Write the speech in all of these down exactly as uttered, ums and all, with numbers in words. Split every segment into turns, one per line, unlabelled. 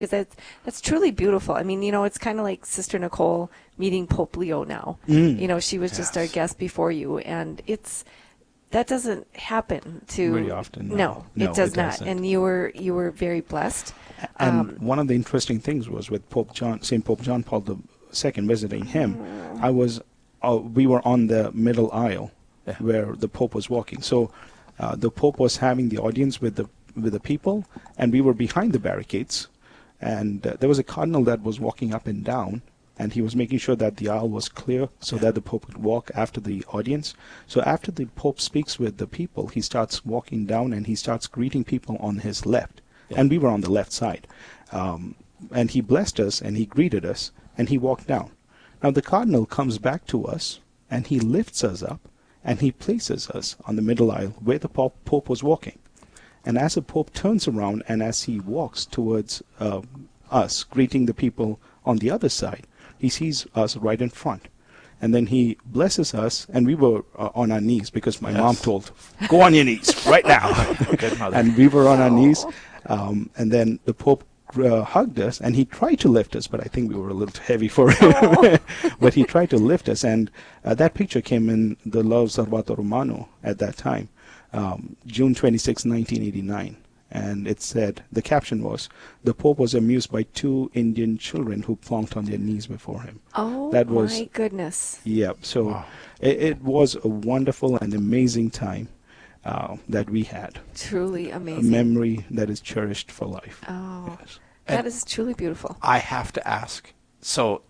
because that's that's truly beautiful. I mean, you know, it's kind of like Sister Nicole meeting Pope Leo now.
Mm.
You know, she was just our
Yes.
guest before you, and it's that doesn't happen to
Very often, no.
No,
No,
it does
it
not.
doesn't.
And you were you were very blessed.
And
Um,
one of the interesting things was with Pope John, Saint Pope John Paul the Second visiting him. I was, uh, we were on the middle aisle
Yeah.
where the Pope was walking. So uh, the Pope was having the audience with the with the people, and we were behind the barricades. And uh, there was a cardinal that was walking up and down, and he was making sure that the aisle was clear so that the Pope could walk after the audience. So after the Pope speaks with the people, he starts walking down and he starts greeting people on his left.
Yeah.
And we were on the left side. Um, and he blessed us and he greeted us and he walked down. Now the cardinal comes back to us and he lifts us up and he places us on the middle aisle where the Pope, Pope was walking. And as the Pope turns around and as he walks towards uh, us, greeting the people on the other side, he sees us right in front. And then he blesses us, and we were uh, on our knees because my
Yes.
mom told, go on your knees right now.
Good mother.
And we were on our knees. Um, and then the Pope uh, hugged us, and he tried to lift us, but I think we were a little too heavy for him. But he tried to lift us, and uh, that picture came in the L'Osservatore Romano at that time. Um, June twenty-sixth, nineteen eighty-nine, and it said, the caption was, the Pope was amused by two Indian children who plonked on their knees before him.
oh
That was-
my goodness.
Yeah, so
Wow.
it, it was a wonderful and amazing time uh, that we had.
Truly
A
amazing.
memory that is cherished for life.
oh,
Yes.
that
And-
is truly beautiful.
I have to ask. So,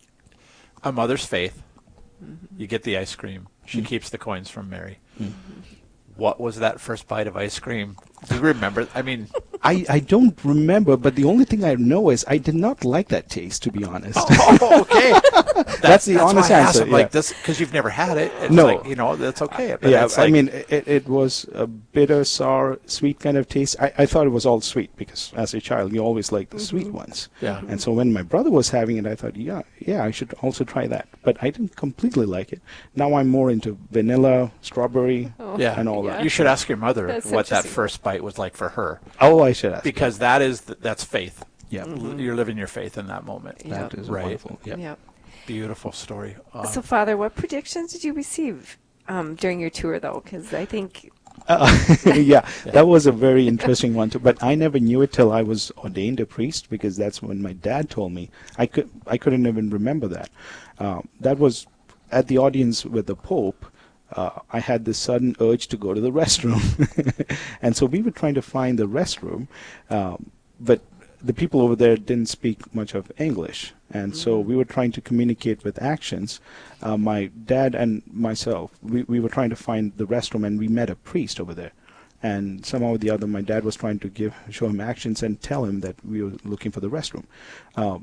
a mother's faith. You get the ice cream. She
Mm.
keeps the coins from Mary.
Mm.
What was that first bite of ice cream? Do you remember? I mean,
I, I don't remember, but the only thing I know is I did not like that taste, to be honest.
oh, okay.
That's the honest
why I asked
answer,
him, Like
yeah.
this, because you've never had it. It's
No.
like, you know, that's okay. But
Yeah,
it's
I
like-
mean, it, it was a bitter, sour, sweet kind of taste. I, I thought it was all sweet because as a child, you always like the sweet ones.
Yeah.
And so when my brother was having it, I thought, yeah, yeah, I should also try that. But I didn't completely like it. Now I'm more into vanilla, strawberry,
Oh,
Yeah.
and all
yeah.
that.
You should ask your mother
That's
what that
interesting.
first bite was like for her,
Oh, I should ask.
because that is th- that's faith.
Yeah,
L- You're living your faith in that moment.
Yeah.
that is
Right.
wonderful. Yeah.
Yep.
Beautiful story. Uh,
So, Father, what predictions did you receive um, during your tour, though? Because I think
Uh, yeah, that was a very interesting one too. But I never knew it till I was ordained a priest, because that's when my dad told me. I could I couldn't even remember that. Um, that was at the audience with the Pope. Uh, I had this sudden urge to go to the restroom, and so we were trying to find the restroom, um, but the people over there didn't speak much of English, and so we were trying to communicate with actions. Uh, my dad and myself, we, we were trying to find the restroom, and we met a priest over there. And somehow or the other, my dad was trying to give show him actions and tell him that we were looking for the restroom. Uh,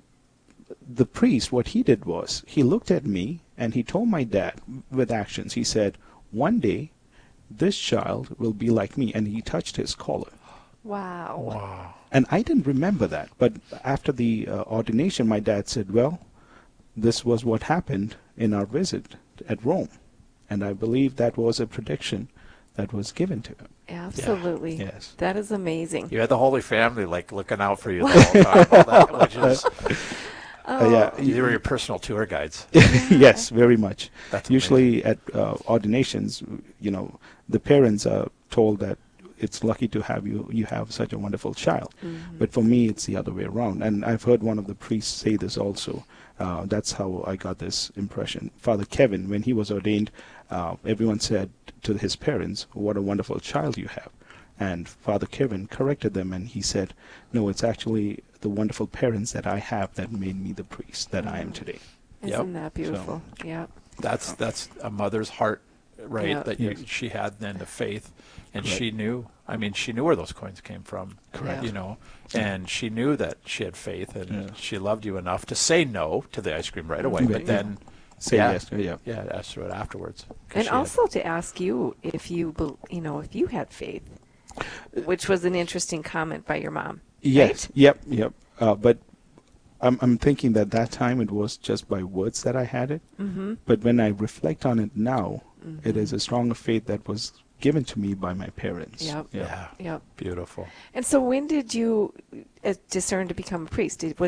the priest, what he did was, he looked at me, and he told my dad with actions, he said, one day, this child will be like me, and he touched his collar.
wow.
wow.
And I didn't remember that. But after the uh, ordination, my dad said, well, this was what happened in our visit at Rome. And I believe that was a prediction that was given to him.
Absolutely.
Yes.
That is amazing.
You had the Holy Family like looking out for you the whole time, all that, which is,
Uh, yeah,
they were your personal tour guides.
yes, very much.
That's
Usually at uh, ordinations, you know, the parents are told that it's lucky to have you, you have such a wonderful child.
Mm-hmm.
But for me, it's the other way around. And I've heard one of the priests say this also. Uh, that's how I got this impression. Father Kevin, when he was ordained, uh, everyone said to his parents, what a wonderful child you have. And Father Kevin corrected them, and he said, no, it's actually the wonderful parents that I have that made me the priest that I am today.
Isn't that beautiful? Yeah.
That's that's a mother's heart, right?
Yeah.
That you,
Yes.
she had then the faith, and
Correct.
she knew. I mean, she knew where those coins came from.
Correct.
You know, and she knew that she had faith, and
Yeah.
she loved you enough to say no to the ice cream right away,
Mhm.
but then
Say
yeah,
yes. Yeah.
yeah, ask her it afterwards. 'Cause
And
she had-
also to ask you if you, bel- you know, if you had faith, which was an interesting comment by your mom.
Yes.
Right?
Yep. Yep. Uh, but I'm I'm thinking that that time it was just by words that I had it.
Mm-hmm.
But when I reflect on it now,
Mm-hmm.
it is a stronger faith that was given to me by my parents.
Yep.
Yeah.
Yeah.
Yep.
Beautiful.
And so when did you uh, discern to become a priest? Did,